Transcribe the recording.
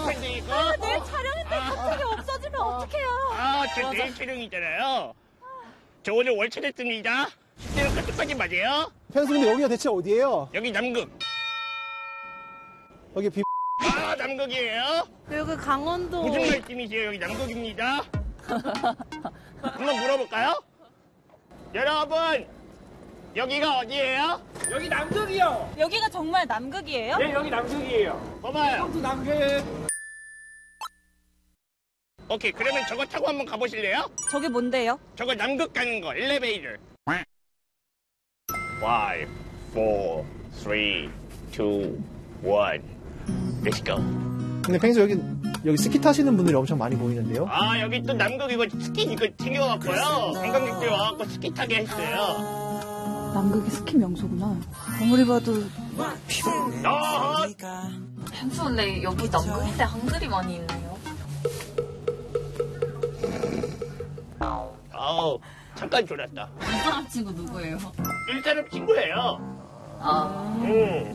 텐데 이거. 내일 촬영인데 갑자기 없어지면 어떡해요? 저 내일 촬영이잖아요. 저 오늘 월차 냈습니다. 식대는 끝까지 맞아요. 펭수 근데 여기가 대체 어디예요? 여기 남극. 여기 비 남극이에요. 여기 강원도. 무슨 말씀이세요? 여기 남극입니다. 한번 물어볼까요? 여러분, 여기가 어디예요? 여기 남극이요. 여기가 정말 남극이에요? 네, 여기 남극이에요. 봐봐요. 또 남극. 오케이, 그러면 저거 타고 한번 가보실래요? 저게 뭔데요? 저거 남극 가는 거, 엘리베이터. 5, 4, 3, 2, 1. Let's go. 근데 펭수 여기 스키 타시는 분들이 엄청 많이 보이는데요? 여기 또 남극 이거 스키 이거 챙겨왔고요. 관광객들 와갖고 스키 타게 했어요. 남극이 스키 명소구나. 아무리 봐도. 어허! 펭수 근데 여기 남극인데 한글이 많이 있네요. 잠깐 졸았다. 이 사람 친구 누구예요? 일사람 친구예요.